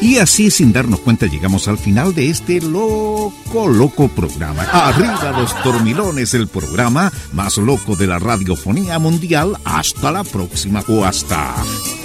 Y así, sin darnos cuenta, llegamos al final de este loco programa. Arriba los dormilones, el programa más loco de la radiofonía mundial. Hasta la próxima o hasta...